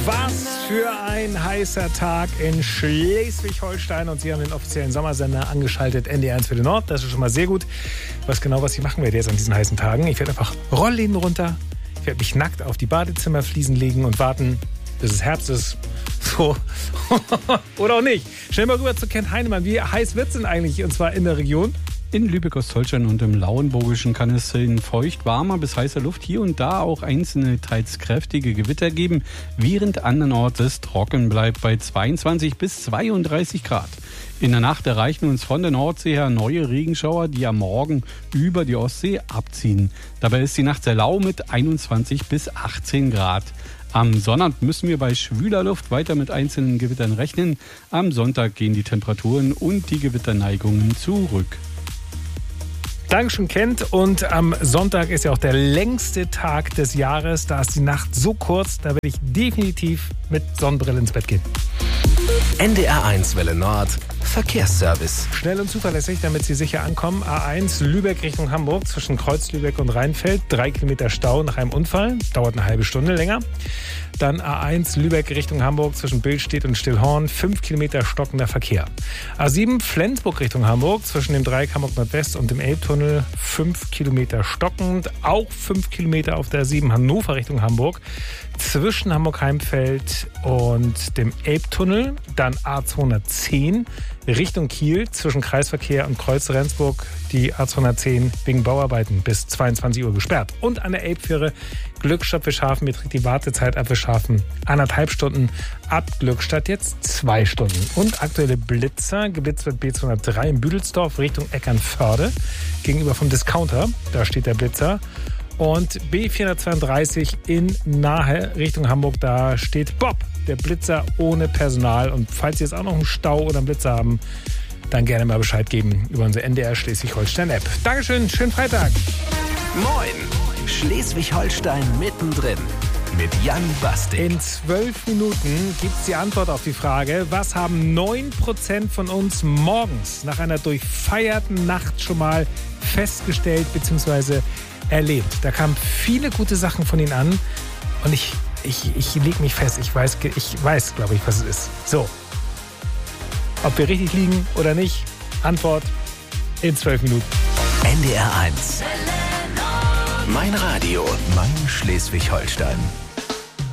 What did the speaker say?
Was für ein heißer Tag in Schleswig-Holstein und Sie haben den offiziellen Sommersender angeschaltet, NDR1 für den Nord. Das ist schon mal sehr gut. Ich weiß genau, was ich machen werde jetzt an diesen heißen Tagen. Ich werde einfach Rollläden runter, ich werde mich nackt auf die Badezimmerfliesen legen und warten, bis es Herbst ist. So. Oder auch nicht. Schnell mal rüber zu Kent Heinemann. Wie heiß wird es denn eigentlich, und zwar in der Region? In Lübeck-Ostholstein und im Lauenburgischen kann es in feucht warmer bis heißer Luft hier und da auch einzelne, teils kräftige Gewitter geben, während andernorts es trocken bleibt bei 22 bis 32 Grad. In der Nacht erreichen uns von der Nordsee her neue Regenschauer, die am Morgen über die Ostsee abziehen. Dabei ist die Nacht sehr lau mit 21 bis 18 Grad. Am Sonnabend müssen wir bei schwüler Luft weiter mit einzelnen Gewittern rechnen. Am Sonntag gehen die Temperaturen und die Gewitterneigungen zurück. Dankeschön, Kent. Und am Sonntag ist ja auch der längste Tag des Jahres. Da ist die Nacht so kurz, da werde ich definitiv mit Sonnenbrille ins Bett gehen. NDR1 Welle Nord, Verkehrsservice. Schnell und zuverlässig, damit Sie sicher ankommen. A1 Lübeck Richtung Hamburg zwischen Kreuz-Lübeck und Rheinfeld. 3 Kilometer Stau nach einem Unfall. Dauert eine halbe Stunde länger. Dann A1 Lübeck Richtung Hamburg zwischen Billstedt und Stillhorn. 5 Kilometer stockender Verkehr. A7 Flensburg Richtung Hamburg zwischen dem Dreieck Hamburg Nordwest und dem Elbtunnel. 5 Kilometer stockend. Auch 5 Kilometer auf der A7 Hannover Richtung Hamburg. Zwischen Hamburg-Heimfeld und dem Elbtunnel. Dann A210 Richtung Kiel zwischen Kreisverkehr und Kreuz Rendsburg. Die A210 wegen Bauarbeiten bis 22 Uhr gesperrt. Und an der Elbfähre Glückstadt Wischhafen beträgt die Wartezeit ab Wischhafen 1,5 Stunden. Ab Glückstadt jetzt 2 Stunden. Und aktuelle Blitzer. Geblitzt wird B203 in Büdelsdorf Richtung Eckernförde. Gegenüber vom Discounter. Da steht der Blitzer. Und B432 in Nahe Richtung Hamburg, da steht Bob, der Blitzer ohne Personal. Und falls Sie jetzt auch noch einen Stau oder einen Blitzer haben, dann gerne mal Bescheid geben über unsere NDR Schleswig-Holstein-App. Dankeschön, schönen Freitag. Moin, Schleswig-Holstein mittendrin mit Jan Bastik. In 12 Minuten gibt es die Antwort auf die Frage, was haben 9% von uns morgens nach einer durchfeierten Nacht schon mal festgestellt bzw. erlebt. Da kamen viele gute Sachen von Ihnen an und ich lege mich fest, ich weiß, glaube ich, was es ist. So, ob wir richtig liegen oder nicht, Antwort in 12 Minuten. NDR1. Mein Radio, mein Schleswig-Holstein.